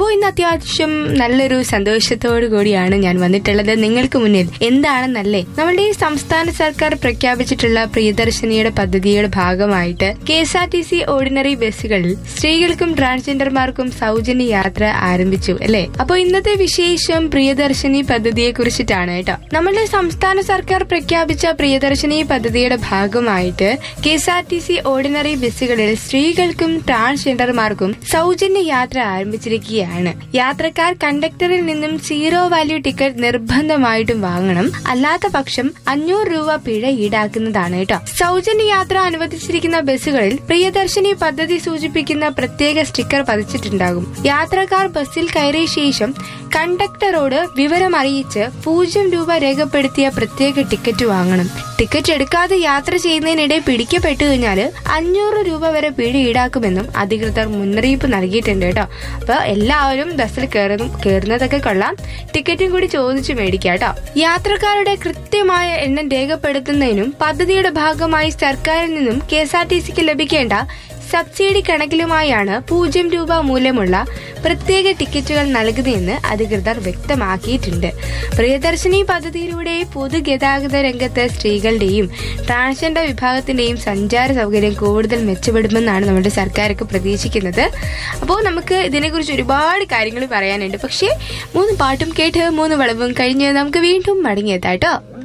അപ്പോൾ ഇന്ന് അത്യാവശ്യം നല്ലൊരു സന്തോഷത്തോടു കൂടിയാണ് ഞാൻ വന്നിട്ടുള്ളത് നിങ്ങൾക്ക് മുന്നിൽ. എന്താണെന്നല്ലേ, നമ്മുടെ ഈ സംസ്ഥാന സർക്കാർ പ്രഖ്യാപിച്ചിട്ടുള്ള പ്രിയദർശിനിയുടെ പദ്ധതിയുടെ ഭാഗമായിട്ട് KSRTC ഓർഡിനറി ബസ്സുകളിൽ സ്ത്രീകൾക്കും ട്രാൻസ്ജെൻഡർമാർക്കും സൗജന്യ യാത്ര ആരംഭിച്ചു അല്ലെ. അപ്പോൾ ഇന്നത്തെ വിശേഷം പ്രിയദർശിനി പദ്ധതിയെ കുറിച്ചിട്ടാണ് കേട്ടോ. നമ്മുടെ സംസ്ഥാന സർക്കാർ പ്രഖ്യാപിച്ച പ്രിയദർശിനി പദ്ധതിയുടെ ഭാഗമായിട്ട് KSRTC ഓർഡിനറി ബസ്സുകളിൽ സ്ത്രീകൾക്കും ട്രാൻസ്ജെൻഡർമാർക്കും സൗജന്യ യാത്ര ആരംഭിച്ചിരിക്കുകയാണ്. യാത്രക്കാർ കണ്ടക്ടറിൽ നിന്നും 0 വാല്യൂ ടിക്കറ്റ് നിർബന്ധമായിട്ടും വാങ്ങണം. അല്ലാത്ത പക്ഷം 500 രൂപ പിഴ ഈടാക്കുന്നതാണ് കേട്ടോ. സൗജന്യ യാത്ര അനുവദിച്ചിരിക്കുന്ന ബസ്സുകളിൽ പ്രിയദർശിനി പദ്ധതി സൂചിപ്പിക്കുന്ന പ്രത്യേക സ്റ്റിക്കർ പതിച്ചിട്ടുണ്ടാകും. യാത്രക്കാർ ബസ്സിൽ കയറിയ ശേഷം കണ്ടക്ടറോട് വിവരം അറിയിച്ച് 0 രൂപ രേഖപ്പെടുത്തിയ പ്രത്യേക ടിക്കറ്റ് വാങ്ങണം. ടിക്കറ്റ് എടുക്കാതെ യാത്ര ചെയ്യുന്നതിനിടെ പിടിക്കപ്പെട്ടു കഴിഞ്ഞാൽ 500 രൂപ വരെ പിഴ ഈടാക്കുമെന്നും അധികൃതർ മുന്നറിയിപ്പ് നൽകിയിട്ടുണ്ട് കേട്ടോ. അപ്പൊ എല്ലാവരും ബസ്സിൽ കയറുന്നതൊക്കെ കൊള്ളാം, ടിക്കറ്റും കൂടി ചോദിച്ചു മേടിക്കാം കേട്ടോ. യാത്രക്കാരുടെ കൃത്യമായ എണ്ണം രേഖപ്പെടുത്തുന്നതിനും പദ്ധതിയുടെ ഭാഗമായി സർക്കാരിൽ നിന്നും KSRTCക്ക് ലഭിക്കേണ്ട സബ്സിഡി കണക്കിലുമായാണ് 0 രൂപ മൂല്യമുള്ള പ്രത്യേക ടിക്കറ്റുകൾ നൽകുന്നതെന്ന് അധികൃതർ വ്യക്തമാക്കിയിട്ടുണ്ട്. പ്രിയദർശിനി പദ്ധതിയിലൂടെ പൊതുഗതാഗത രംഗത്ത് സ്ത്രീകളുടെയും ട്രാൻസ്ജെൻഡർ വിഭാഗത്തിന്റെയും സഞ്ചാര സൗകര്യം കൂടുതൽ മെച്ചപ്പെടുമെന്നാണ് നമ്മുടെ സർക്കാരൊക്കെ പ്രതീക്ഷിക്കുന്നത്. അപ്പോൾ നമുക്ക് ഇതിനെക്കുറിച്ച് ഒരുപാട് കാര്യങ്ങൾ പറയാനുണ്ട്. പക്ഷേ 3 പാട്ടും കേട്ട് 3 വളവും കഴിഞ്ഞ് നമുക്ക് വീണ്ടും മടങ്ങിയെത്താം കേട്ടോ.